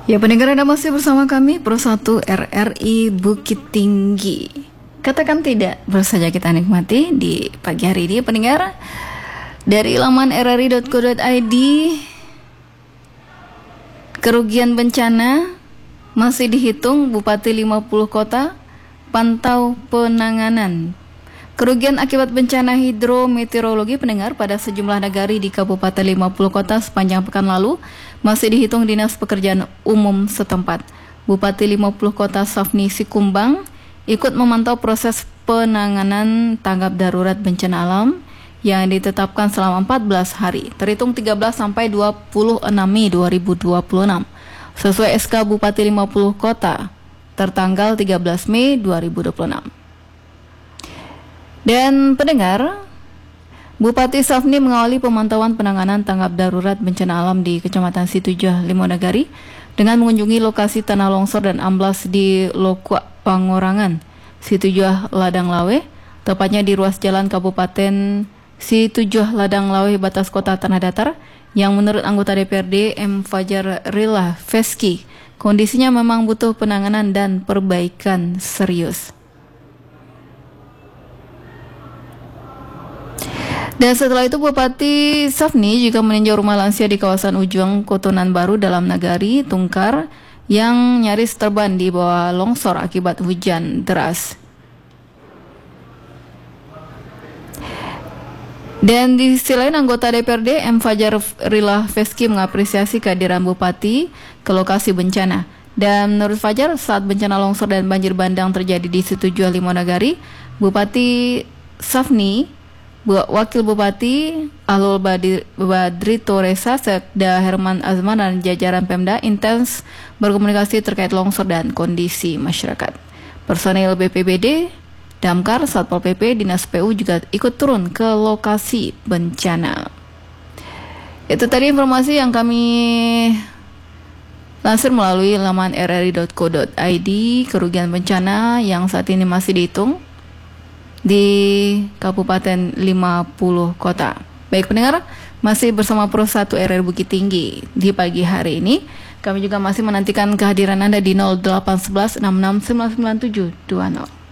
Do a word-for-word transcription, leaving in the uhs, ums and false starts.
Ya, pendengar, Anda masih bersama kami Pro satu R R I Bukit Tinggi. Katakan tidak, baru saja kita nikmati di pagi hari ini, pendengar. Dari laman r r i dot co dot i d, kerugian bencana masih dihitung, Bupati lima puluh kota pantau penanganan. Kerugian akibat bencana hidrometeorologi, pendengar, pada sejumlah nagari di Kabupaten lima puluh kota sepanjang pekan lalu masih dihitung Dinas Pekerjaan Umum setempat. Bupati lima puluh kota Safni Sikumbang ikut memantau proses penanganan tanggap darurat bencana alam yang ditetapkan selama empat belas hari, terhitung tiga belas sampai dua puluh enam Mei dua ribu dua puluh enam, sesuai S K Bupati lima puluh kota tertanggal tiga belas Mei dua ribu dua puluh enam. Dan pendengar, Bupati Safni mengawali pemantauan penanganan tanggap darurat bencana alam di Kecamatan Situjah, Limonagari dengan mengunjungi lokasi tanah longsor dan amblas di Lokwa Pangorangan, Situjah Ladang Lawe, tepatnya di ruas jalan Kabupaten Situjah Ladang Lawe batas kota Tanah Datar, yang menurut anggota D P R D M Fajar Rila Feski, kondisinya memang butuh penanganan dan perbaikan serius. Dan setelah itu Bupati Safni juga meninjau rumah lansia di kawasan Ujung Kotonan Baru dalam Nagari Tungkar yang nyaris terban di bawah longsor akibat hujan deras. Dan di sisi lain, anggota D P R D M Fajar Rila Feski mengapresiasi kehadiran Bupati ke lokasi bencana. Dan menurut Fajar, saat bencana longsor dan banjir bandang terjadi di Situjah Limonagari, Bupati Safni, Wakil Bupati Ahlul Badri Toresa, Sekda Herman Azman, dan jajaran Pemda intens berkomunikasi terkait longsor dan kondisi masyarakat. Personil B P B D, Damkar, Satpol P P, Dinas P U juga ikut turun ke lokasi bencana. Itu tadi informasi yang kami lansir melalui laman r r i dot co dot i d, kerugian bencana yang saat ini masih dihitung di Kabupaten lima puluh kota. Baik pendengar, masih bersama Pro satu R R Bukit Tinggi di pagi hari ini. Kami juga masih menantikan kehadiran Anda di nol delapan satu satu enam enam sembilan sembilan tujuh dua nol.